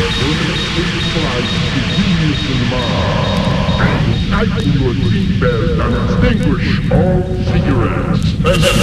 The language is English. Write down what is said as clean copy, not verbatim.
flight to Venus and Mars. And tighten your seatbelt and extinguish all cigarettes.